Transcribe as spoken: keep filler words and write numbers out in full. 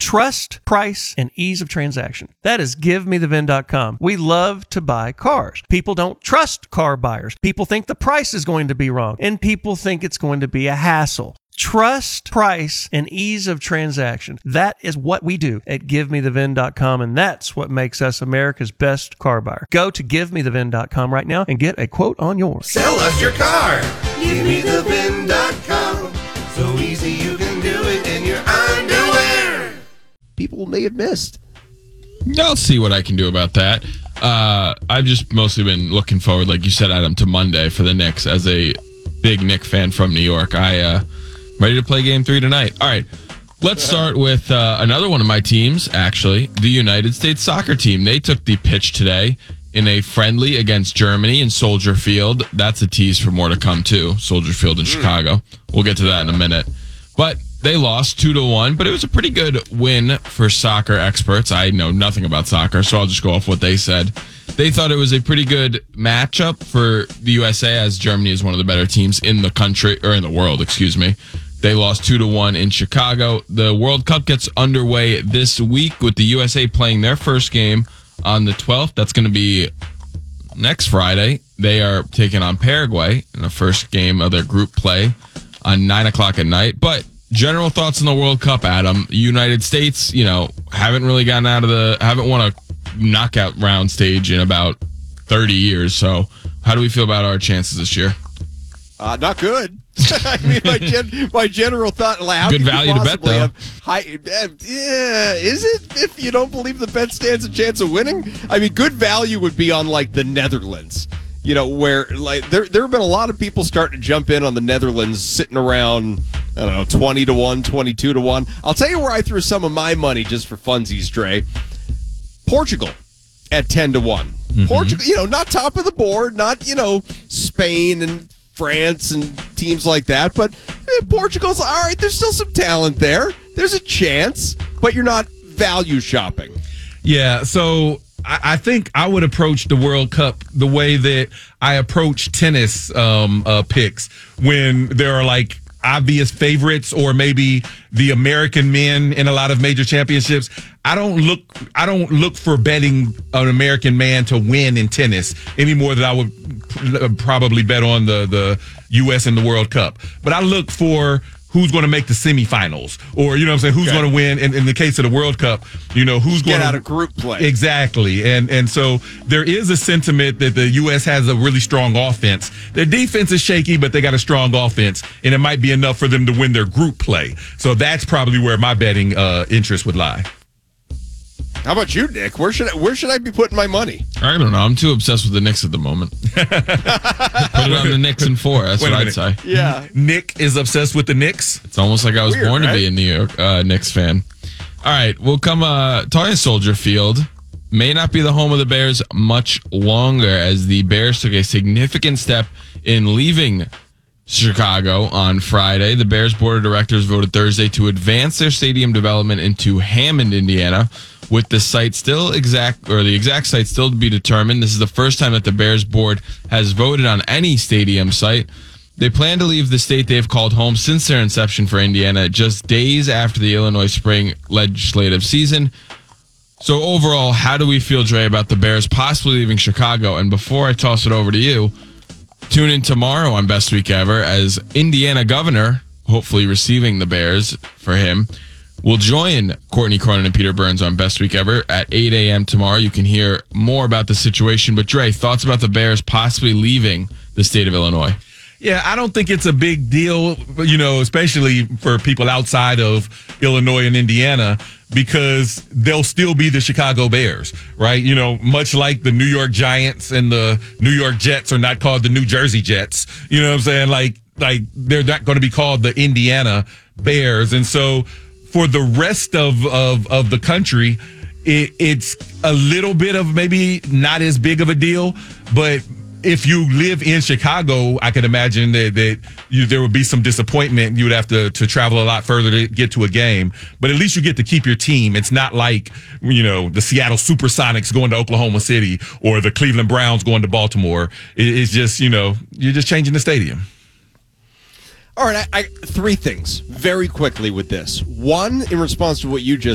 trust, price, and ease of transaction. That is give me the V I N dot com. We love to buy cars. People don't trust car buyers. People think the price is going to be wrong, and people think it's going to be a hassle. Trust, price, and ease of transaction. That is what we do at give me the V I N dot com, and that's what makes us America's best car buyer. Go to give me the V I N dot com right now and get a quote on yours. Sell us your car. give me the V I N dot com. So easy you can do it in your underwear. People may have missed. I'll see what I can do about that. Uh, I've just mostly been looking forward, like you said, Adam, to Monday for the Knicks. As a big Knicks fan from New York, I uh, ready to play game three tonight. All right, let's start with uh, another one of my teams, actually, the United States soccer team. They took the pitch today in a friendly against Germany in Soldier Field. That's a tease for more to come, too. Soldier Field in mm. Chicago. We'll get to that in a minute. But they lost two to one, but it was a pretty good win for soccer experts. I know nothing about soccer, so I'll just go off what they said. They thought it was a pretty good matchup for the U S A, as Germany is one of the better teams in the country, or in the world, excuse me. They lost two to one in Chicago. The World Cup gets underway this week with the U S A playing their first game on the twelfth. That's going to be next Friday. They are taking on Paraguay in the first game of their group play on nine o'clock at night. But general thoughts on the World Cup, Adam. United States, you know, haven't really gotten out of the, haven't won a knockout round stage in about thirty years. So how do we feel about our chances this year? Uh, not good. I mean, my, gen- my general thought, like, how good could value you to bet, though. have high, uh, yeah, is it? If you don't believe the bet stands a chance of winning? I mean, good value would be on, like, the Netherlands. You know, where, like, there there have been a lot of people starting to jump in on the Netherlands, sitting around, I don't know, twenty to one, twenty-two to one. I'll tell you where I threw some of my money just for funsies, Dre. Portugal at ten to one. Mm-hmm. Portugal, you know, not top of the board, not, you know, Spain and France and teams like that, but eh, Portugal's, all right, there's still some talent there. There's a chance, but you're not value shopping. Yeah, so I, I think I would approach the World Cup the way that I approach tennis um, uh, picks, when there are like obvious favorites, or maybe the American men in a lot of major championships. I don't look I don't look for betting an American man to win in tennis any more than I would probably bet on the, the U S in the World Cup. But I look for who's going to make the semifinals, or, you know what I'm saying, who's okay. going to win. In, in the case of the World Cup, you know, who's going to get out of group play. Exactly. And and so there is a sentiment that the U S has a really strong offense. Their defense is shaky, but they got a strong offense, and it might be enough for them to win their group play. So that's probably where my betting uh, interest would lie. How about you, Nick? Where should I, where should I be putting my money? I don't know. I'm too obsessed with the Knicks at the moment. Put it on the Knicks in four. That's Wait what I'd say. Yeah. Nick is obsessed with the Knicks? It's almost like I was Weird, born right? to be a New York uh, Knicks fan. All right. We'll come uh, talking Soldier Field. May not be the home of the Bears much longer, as the Bears took a significant step in leaving Chicago on Friday. The Bears board of directors voted Thursday to advance their stadium development into Hammond, Indiana, with the site still exact, or the exact site still to be determined. This is the first time that the Bears board has voted on any stadium site. They plan to leave the state they've called home since their inception for Indiana, just days after the Illinois spring legislative season. So overall, how do we feel, Dre, about the Bears possibly leaving Chicago? And before I toss it over to you, tune in tomorrow on Best Week Ever, as Indiana governor, hopefully receiving the Bears for him, will join Courtney Cronin and Peter Burns on Best Week Ever at eight a.m. tomorrow. You can hear more about the situation. But Dre, thoughts about the Bears possibly leaving the state of Illinois? Yeah, I don't think it's a big deal, you know, especially for people outside of Illinois and Indiana, because they'll still be the Chicago Bears, right? You know, much like the New York Giants and the New York Jets are not called the New Jersey Jets. You know what I'm saying? Like, like they're not going to be called the Indiana Bears. And so for the rest of, of, of the country, it, it's a little bit of maybe not as big of a deal. But if you live in Chicago, I can imagine that, that you, there would be some disappointment. You would have to, to travel a lot further to get to a game. But at least you get to keep your team. It's not like, you know, the Seattle Supersonics going to Oklahoma City or the Cleveland Browns going to Baltimore. It, it's just, you know, you're just changing the stadium. All right, I, I, three things very quickly with this. One, in response to what you just